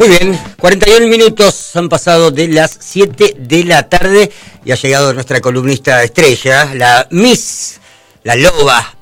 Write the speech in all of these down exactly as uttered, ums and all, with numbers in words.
Muy bien, cuarenta y un minutos han pasado de las siete de la tarde y ha llegado nuestra columnista estrella, la Miss, la Loba.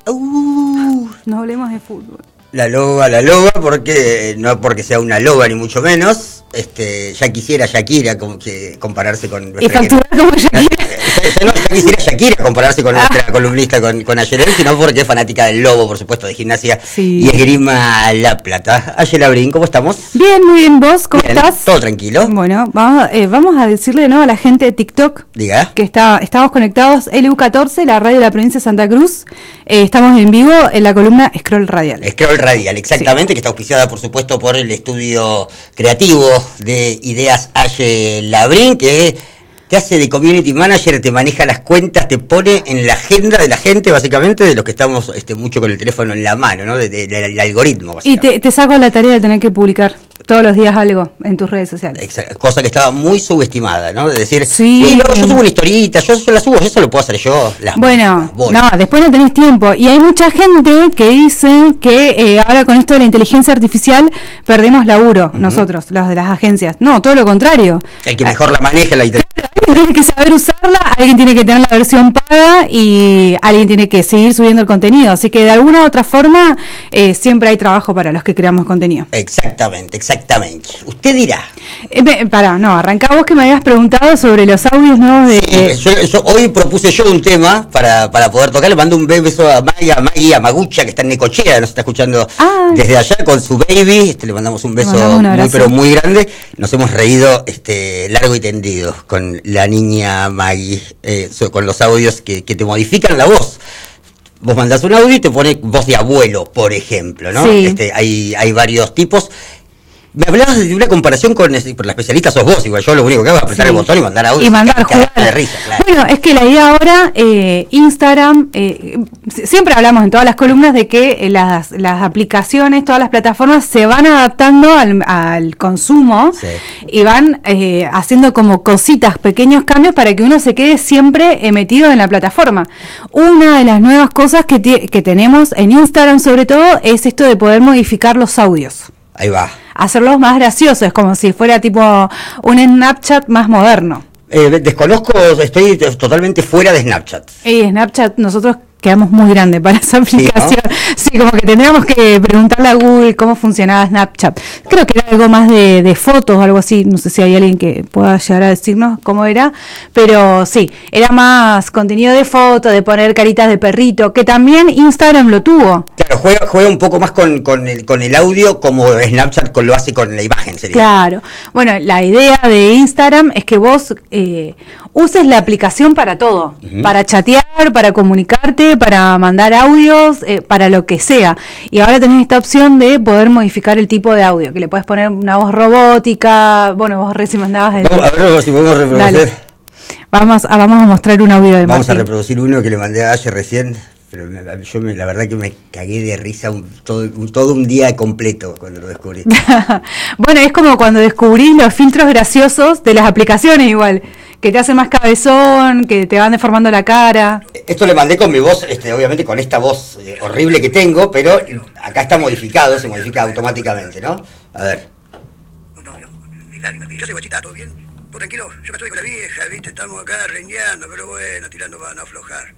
Uh, no hablemos de fútbol. La Loba, la Loba, porque no porque sea una loba ni mucho menos. Este, ya quisiera Shakira como que compararse con nuestra, y facturar como Shakira. Ya, no, ya quisiera Shakira compararse con nuestra ah. columnista, con, con Ayelen, sino porque es fanática del Lobo, por supuesto, de Gimnasia sí. y Esgrima La Plata. Ayelen Labrín, ¿cómo estamos? Bien, muy bien. ¿Vos cómo bien, estás? Todo tranquilo. Bueno, vamos, eh, vamos a decirle de nuevo a la gente de TikTok. Diga. Que está, estamos conectados, L U catorce, la radio de la provincia de Santa Cruz. Eh, estamos en vivo en la columna Scroll Radial. Scroll Radial, exactamente, sí. Que está auspiciada, por supuesto, por el estudio creativo de Ideas Ayelen Labrín, que te hace de community manager, te maneja las cuentas, te pone en la agenda de la gente, básicamente, de los que estamos este, mucho con el teléfono en la mano, ¿no? De, de, de, del algoritmo, básicamente. Y te, te saco la tarea de tener que publicar todos los días algo en tus redes sociales. Exacto, cosa que estaba muy subestimada, ¿no? De decir, sí, no, yo subo una historita, yo, yo la subo, eso lo puedo hacer yo. Las, bueno, las no, después no tenés tiempo. Y hay mucha gente que dice que eh, ahora con esto de la inteligencia artificial perdemos laburo, uh-huh. nosotros, los de las agencias. No, todo lo contrario. El que mejor la maneja la inteligencia. Alguien tiene que saber usarla, alguien tiene que tener la versión paga y alguien tiene que seguir subiendo el contenido. Así que de alguna u otra forma eh, siempre hay trabajo para los que creamos contenido. Exactamente, exactamente. Usted dirá. Eh, pará, no, arrancá vos que me habías preguntado sobre los audios nuevos de... Sí, yo, yo, hoy propuse yo un tema para, para poder tocar. Le mando un beso a Maggie, a Maggie, a Magucha, que está en Necochea, nos está escuchando ah, desde allá con su baby. Este, le mandamos un beso mandamos un muy, pero muy grande. Nos hemos reído este, largo y tendido con la niña Maggie, eh, con los audios que, que te modifican la voz. Vos mandás un audio y te pone voz de abuelo, por ejemplo, ¿no? Sí. Este, hay, hay varios tipos. Me hablabas de una comparación con, por la especialista sos vos, igual yo lo único que hago es apretar sí. el botón y mandar audio. Y mandar jugar. De risa, claro. Bueno, es que la idea ahora, eh, Instagram, eh, siempre hablamos en todas las columnas de que eh, las, las aplicaciones, todas las plataformas se van adaptando al, al consumo sí. y van eh, haciendo como cositas, pequeños cambios para que uno se quede siempre eh, metido en la plataforma. Una de las nuevas cosas que, t- que tenemos en Instagram sobre todo es esto de poder modificar los audios. Ahí va. Hacerlos más graciosos, como si fuera tipo un Snapchat más moderno. Eh, desconozco, estoy totalmente fuera de Snapchat. Y Snapchat, nosotros quedamos muy grandes para esa aplicación. Sí, ¿no? Sí, como que tendríamos que preguntarle a Google cómo funcionaba Snapchat. Creo que era algo más de, de fotos o algo así. No sé si hay alguien que pueda llegar a decirnos cómo era. Pero sí, era más contenido de foto, de poner caritas de perrito, que también Instagram lo tuvo. Claro, juega, juega un poco más con, con, el, con el audio como Snapchat lo hace con la imagen, sería. Claro. Bueno, la idea de Instagram es que vos eh, uses la aplicación para todo. Uh-huh. Para chatear, para comunicarte, para mandar audios, eh, para lo que sea. Y ahora tenés esta opción de poder modificar el tipo de audio, que le puedes poner una voz robótica. Bueno, vos recién mandabas el... Vamos, a ver si podemos reproducir. Dale. Vamos a, vamos a mostrar un audio de Vamos Martín. A reproducir uno que le mandé a Aye recién, pero me, yo me, la verdad que me cagué de risa un, todo, un, todo un día completo cuando lo descubrí. Bueno, es como cuando descubrís los filtros graciosos de las aplicaciones igual. Que te hacen más cabezón, que te van deformando la cara. Esto le mandé con mi voz, este, obviamente con esta voz eh, horrible que tengo, pero acá está modificado, se modifica automáticamente, ¿no? A ver. No, no, yo soy Guachita, ¿todo bien? ¿Todo tranquilo? Yo me estoy con la vieja, ¿viste? Estamos acá reñando, pero bueno, tirando para no aflojar.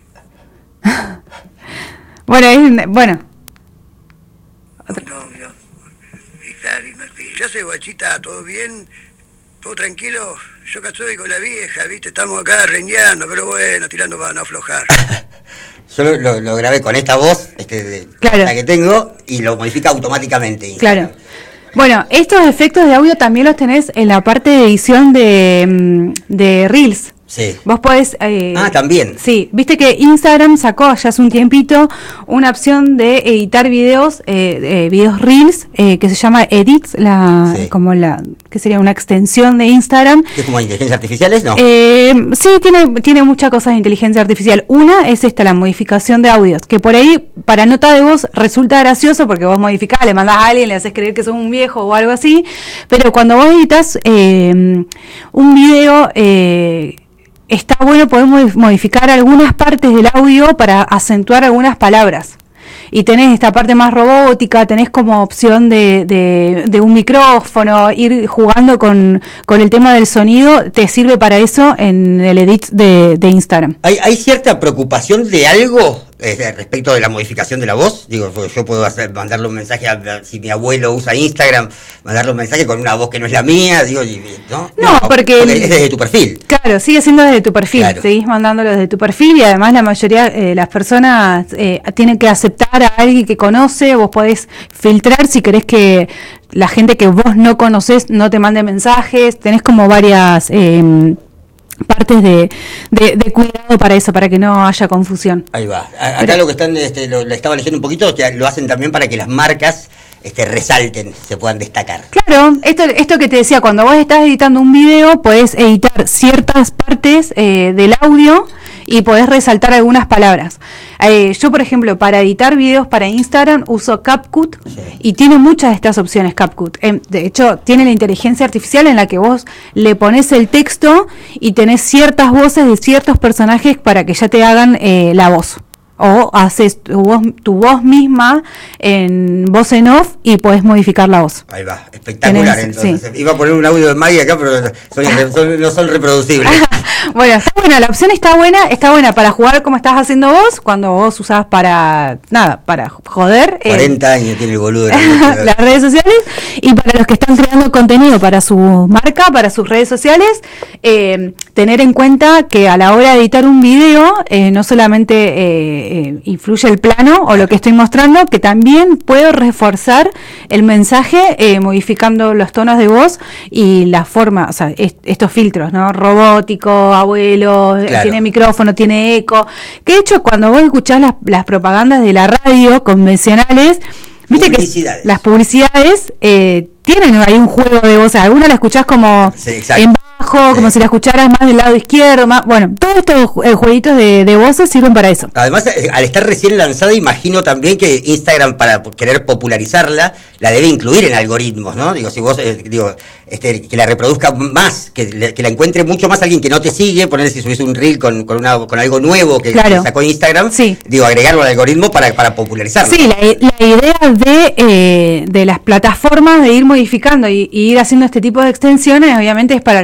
bueno, es, bueno. Otro. No, no. Yo soy Guachita, ¿todo bien? ¿Todo tranquilo? Yo acá estoy con la vieja, ¿viste? Estamos acá reñando, pero bueno, tirando para no aflojar. Yo lo, lo, lo grabé con esta voz, este, de, claro. la que tengo, y lo modifica automáticamente. Claro. Bueno, estos efectos de audio también los tenés en la parte de edición de, de Reels. Sí. Vos podés... Eh, ah, también. Sí, viste que Instagram sacó ya hace un tiempito una opción de editar videos, eh, eh, videos Reels, eh, que se llama Edits, la, sí. como la, que sería una extensión de Instagram. ¿Es como inteligencia artificial, no? Eh, sí, tiene, tiene muchas cosas de inteligencia artificial. Una es esta, la modificación de audios, que por ahí, para nota de voz, resulta gracioso porque vos modificás, le mandás a alguien, le haces creer que sos un viejo o algo así, pero cuando vos editas eh, un video... Eh, está bueno poder modificar algunas partes del audio para acentuar algunas palabras. y tenés esta parte más robótica, tenés como opción de, de, de un micrófono, ir jugando con, con el tema del sonido, te sirve para eso en el edit de, de Instagram. ¿Hay, ¿Hay cierta preocupación de algo eh, respecto de la modificación de la voz? Digo, yo puedo hacer, mandarle un mensaje, a, si mi abuelo usa Instagram, mandarle un mensaje con una voz que no es la mía, digo, ¿no? No, no porque, porque es desde tu perfil. Claro, sigue siendo desde tu perfil, claro. Seguís mandándolo desde tu perfil y además la mayoría de eh, las personas eh, tienen que aceptar a alguien que conoce, vos podés filtrar si querés que la gente que vos no conocés no te mande mensajes, tenés como varias eh, partes de, de, de cuidado para eso, para que no haya confusión. Ahí va. Acá Pero, lo que están, este, lo, lo estaba leyendo un poquito, que lo hacen también para que las marcas este, resalten, se puedan destacar. Claro, esto, esto que te decía, cuando vos estás editando un video, podés editar ciertas partes eh, del audio y podés resaltar algunas palabras. Eh, yo, por ejemplo, para editar videos para Instagram uso CapCut, sí. Y tiene muchas de estas opciones CapCut. Eh, de hecho, tiene la inteligencia artificial en la que vos le pones el texto y tenés ciertas voces de ciertos personajes para que ya te hagan eh, la voz. O haces tu voz, tu voz misma en voz en off y podés modificar la voz. Ahí va, espectacular. Tenés, entonces. Sí. Iba a poner un audio de Maggie acá, pero son, son, no son reproducibles. Bueno, está buena, la opción está buena, está buena para jugar como estás haciendo vos, cuando vos usás para, nada, para joder. cuarenta eh, años tiene el boludo. Las redes sociales, y para los que están creando contenido para su marca, para sus redes sociales, eh, tener en cuenta que a la hora de editar un video, eh, no solamente eh, eh, influye el plano o lo que estoy mostrando, que también puedo reforzar el mensaje eh, modificando los tonos de voz y la forma, o sea, est- estos filtros, ¿no? Robótico, abuelo, claro. Tiene micrófono, tiene eco, que de hecho cuando vos escuchás las, las propagandas de la radio convencionales, viste que las publicidades eh, tienen ahí un juego de voz, alguna la escuchás como sí, en bajo, sí. Como si la escucharas más del lado izquierdo, más, bueno, todos estos eh, jueguitos de, de voces sirven para eso. Además, eh, al estar recién lanzada, imagino también que Instagram, para querer popularizarla, la debe incluir en algoritmos, ¿no? Digo, si vos, eh, digo, este, que la reproduzca más, que, le, que la encuentre mucho más alguien que no te sigue, ponerle si subís un reel con, con, una, con algo nuevo que, claro. que sacó Instagram, sí. Digo, agregarlo al algoritmo para, para popularizarlo. Sí, la, la idea de, eh, de las plataformas de ir modificando y, y ir haciendo este tipo de extensiones, obviamente es para